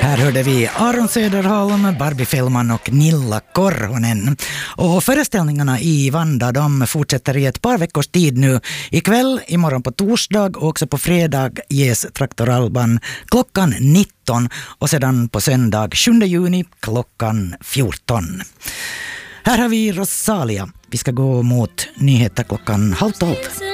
Här hörde vi Aron Söderholm, Barbie Fellman och Nilla Korhonen. Och föreställningarna i Vanda, de fortsätter i ett par veckors tid nu. Ikväll, imorgon på torsdag och också på fredag ges Traktoralban klockan 19 och sedan på söndag 7 juni klockan 14. Här har vi Rosalia. Vi ska gå mot nyheter klockan 11:30.